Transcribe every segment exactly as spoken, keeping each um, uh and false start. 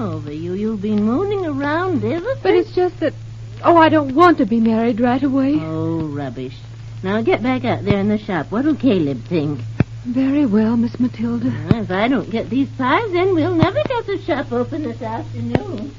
over you. You've been mooning around ever since. But it's just that... Oh, I don't want to be married right away. Oh, rubbish. Now get back out there in the shop. What'll Caleb think? Very well, Miss Matilda. Well, if I don't get these pies, then we'll never get the shop open this afternoon.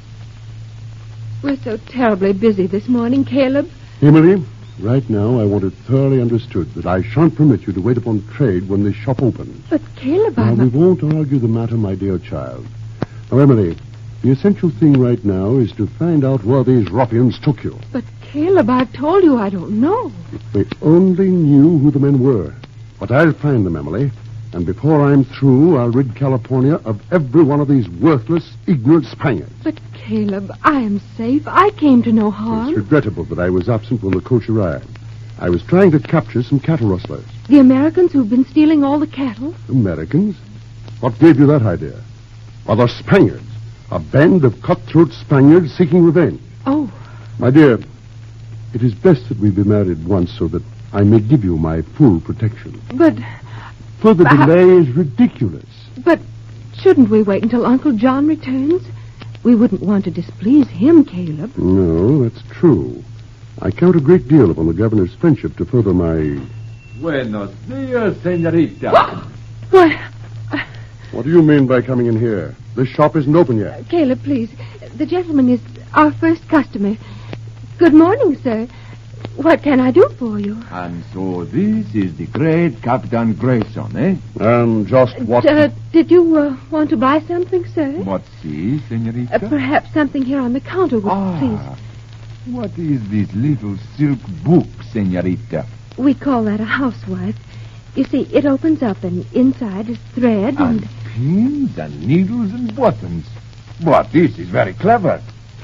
We're so terribly busy this morning, Caleb. Emily, right now I want it thoroughly understood that I shan't permit you to wait upon trade when this shop opens. But, Caleb, Now, I'm... we won't argue the matter, my dear child. Now, Emily, the essential thing right now is to find out where these ruffians took you. But, Caleb, I've told you I don't know. If they only knew who the men were. But I'll find them, Emily. And before I'm through, I'll rid California of every one of these worthless, ignorant Spaniards. But, Caleb, I am safe. I came to no harm. It's regrettable that I was absent when the coach arrived. I was trying to capture some cattle rustlers. The Americans who've been stealing all the cattle? Americans? What gave you that idea? Well, they're Spaniards. A band of cutthroat Spaniards seeking revenge. Oh. My dear, it is best that we be married once so that I may give you my full protection. But... Further but delay is ridiculous. But shouldn't we wait until Uncle John returns? We wouldn't want to displease him, Caleb. No, that's true. I count a great deal upon the governor's friendship to further my... Buenos dias, señorita. What? What do you mean by coming in here? This shop isn't open yet. Caleb, please. The gentleman is our first customer. Good morning, sir. What can I do for you? And so this is the great Captain Grayson, eh? And just what... Uh, did you uh, want to buy something, sir? What see, señorita? Uh, perhaps something here on the counter would ah, please. What is this little silk book, señorita? We call that a housewife. You see, it opens up and inside is thread and... And pins and needles and buttons. But this is very clever.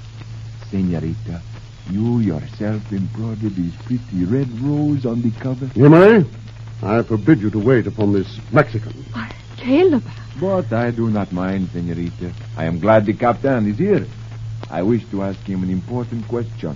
Señorita, you yourself embroidered this pretty red rose on the cover? Emily, I forbid you to wait upon this Mexican. Why, Caleb. But I do not mind, señorita. I am glad the captain is here. I wish to ask him an important question.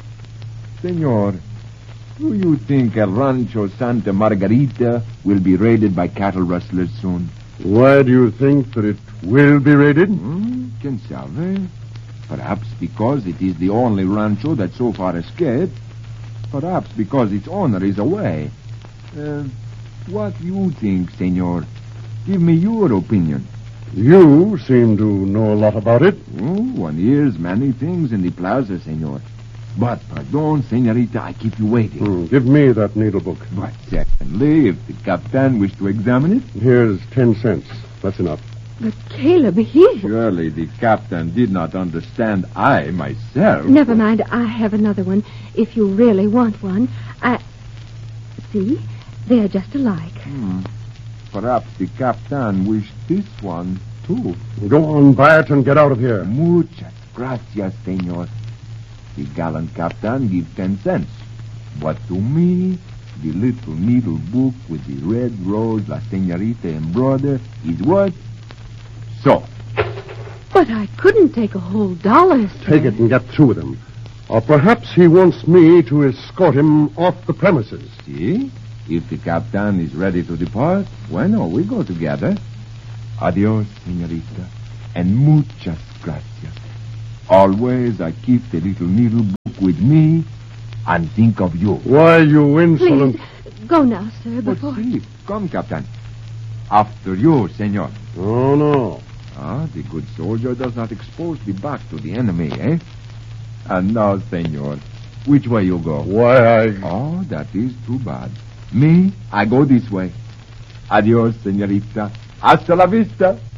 Senor, do you think El Rancho Santa Margarita will be raided by cattle rustlers soon? Why do you think that it will be raided? Hmm, quien sabe? Perhaps because it is the only rancho that so far escaped. Perhaps because its owner is away. Uh, what do you think, senor? Give me your opinion. You seem to know a lot about it. Oh, one hears many things in the plaza, senor. But, pardon, senorita, I keep you waiting. Hmm, give me that needle book. But, secondly, if the captain wished to examine it... Here's ten cents. That's enough. But Caleb, he... Surely the captain did not understand I, myself... Never mind, I have another one, if you really want one. I... See? They're just alike. Hmm. Perhaps the captain wished this one, too. Go on, buy it and get out of here. Muchas gracias, senor. The gallant captain gives ten cents. But to me, the little needle book with the red rose La Senorita embroidered is worth so. But I couldn't take a whole dollar, sir. Take it and get through with him. Or perhaps he wants me to escort him off the premises. See? If the captain is ready to depart, bueno, we go together. Adios, senorita, and muchas gracias. Always I keep the little needle book with me and think of you. Why, you insolent... Please, go now, sir, But before... see, come, captain. After you, senor. Oh, no. Ah, the good soldier does not expose the back to the enemy, eh? And now, senor, which way you go? Why, I... Oh, that is too bad. Me, I go this way. Adios, senorita. Hasta la vista.